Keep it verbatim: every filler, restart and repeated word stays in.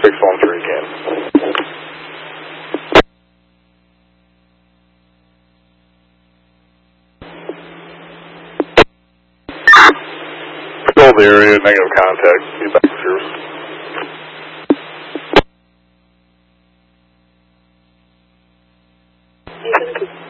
six one three can. Control the area, negative contact, get back to service.